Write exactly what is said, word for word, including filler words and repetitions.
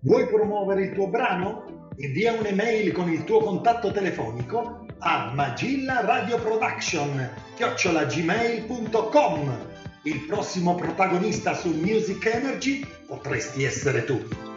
Vuoi promuovere il tuo brano? Invia un'email con il tuo contatto telefonico a magillaradioproduction chiocciola gmail punto com. Il prossimo protagonista su Music Energy potresti essere tu.